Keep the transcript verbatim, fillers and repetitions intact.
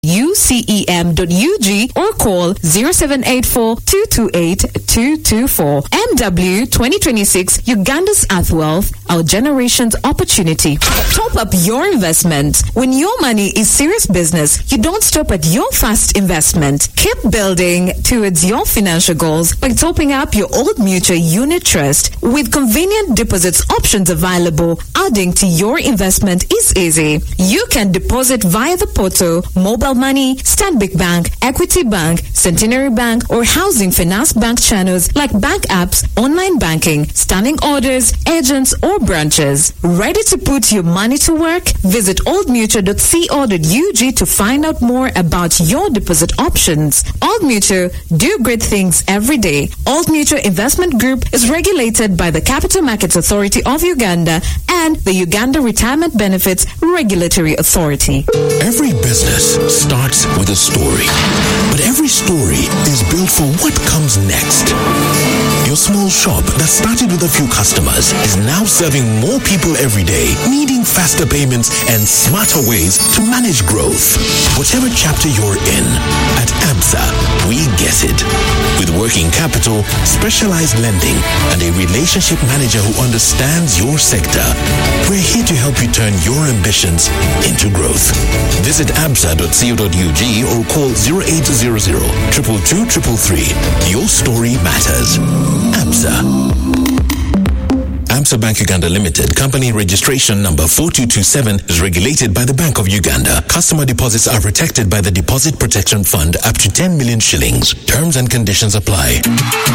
U C E M dot U G or call zero seven eight four, two two eight, two two four. M W twenty twenty-six Uganda's Earthwealth, our generation's opportunity. Top up your investment. When your money is serious business, you don't stop at your first investment. Keep building towards your financial goals by topping up your Old Mutual Unit Trust. With convenient deposits options available, adding to your investment is easy. You can deposit via the portal, mobile money, Stanbic Bank, Equity Bank, Centenary Bank, or Housing Finance Bank channels like bank apps, online banking, standing orders, agents, or branches. Ready to put your money to work? Visit old mutual dot co dot U G to find out more about your deposit options. Old Mutual, do great things every day. Old Mutual Investment Group is regulated by the Capital Markets Authority of Uganda and the Uganda Retirement Benefits Regulatory Authority. Every business starts with a story, but every story is built for what comes next. Your small shop that started with a few customers is now serving more people every day, needing faster payments and smarter ways to manage growth. Whatever chapter you're in, at ABSA, we get it. With working capital, specialized lending, and a relationship manager who understands your sector, we're here to help you turn your ambitions into growth. Visit absa dot co dot U G or call zero eight zero zero, two two two three three. Your story matters. ABSA. ABSA Bank Uganda Limited, company registration number four two two seven, is regulated by the Bank of Uganda. Customer deposits are protected by the Deposit Protection Fund up to ten million shillings. Terms and conditions apply.